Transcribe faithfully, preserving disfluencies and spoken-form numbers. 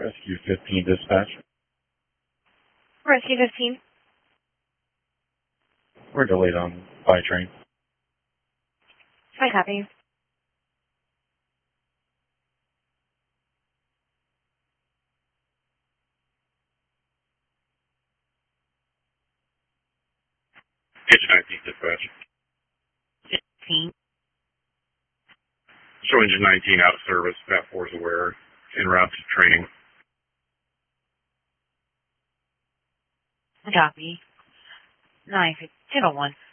Rescue fifteen dispatch. Rescue fifteen. We're delayed on by train. I copy. Engine nineteen dispatch. fifteen. Show engine nineteen out of service. Pat four is aware. En route to training. I copy. nine ten oh one.